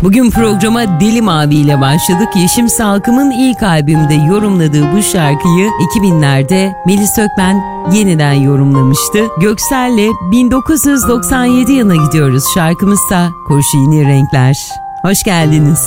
Bugün programa Deli Mavi ile başladık. Yeşim Salkım'ın ilk albümde yorumladığı bu şarkıyı 2000'lerde Melis Ökmen yeniden yorumlamıştı. Göksel'le 1997 yılına gidiyoruz. Şarkımızsa Kurşuni Renkler. Hoş geldiniz.